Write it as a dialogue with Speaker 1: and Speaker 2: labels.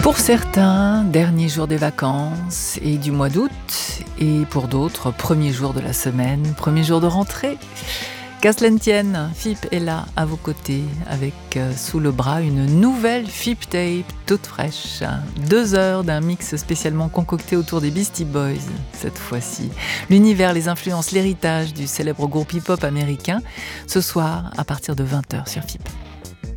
Speaker 1: Pour certains, dernier jour des vacances et du mois d'août, et pour d'autres, premier jour de la semaine, premier jour de rentrée. Qu'à cela ne tienne, FIP est là à vos côtés avec sous le bras une nouvelle FIP Tape toute fraîche. 2 heures d'un mix spécialement concocté autour des Beastie Boys cette fois-ci. L'univers, les influences, l'héritage du célèbre groupe hip-hop américain, ce soir à partir de 20h sur FIP.